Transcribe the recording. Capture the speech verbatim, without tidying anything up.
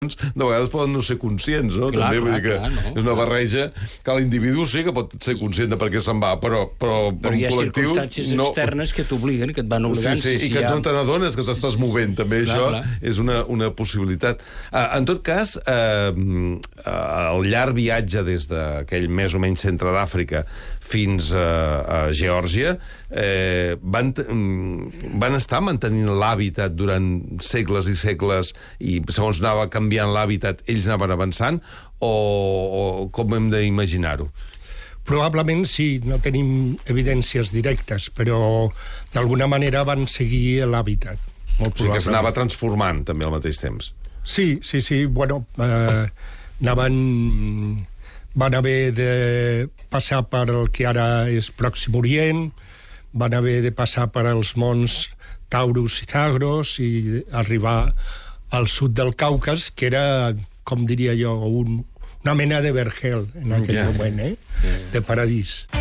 de vegades poden no ser conscients, no? Clar, També, clar, vull dir que clar, no, és una clar. barreja que l'individu sí que pot ser conscient de per què se'n va, però, però, Però hi ha col·lectius circumstàncies no... externes que t'obliguen, que et van Sí, obligant. sí, i que ha... no te n'adones que t'estàs movent, també Clar, això clar. és una, una possibilitat. Uh, en tot cas, uh, el llarg viatge des d'aquell més o menys centre d'Àfrica fins a, a Geòrgia eh, van, van estar mantenint l'hàbitat durant segles i segles i segons anava canviant l'hàbitat ells anaven avançant o, o com hem d'imaginar-ho? Probablement sí, no tenim evidències directes, però d'alguna manera van seguir l'hàbitat. O sigui que s'anava transformant també al mateix temps. Sí, sí, sí, bueno, eh, anaven... van haver de passar per el que ara és Pròxim Orient, van haver de passar per els mons Taurus i Zagros i arribar al sud del Caucas, que era, com diria jo, un, una mena de vergel en aquell Ja. moment, eh? de paradís.